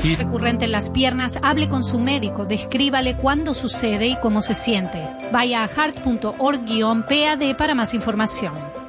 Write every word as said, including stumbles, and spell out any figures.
Y... recurrente en las piernas, hable con su médico, descríbale cuándo sucede y cómo se siente. Vaya a heart punto org guión P A D para más información.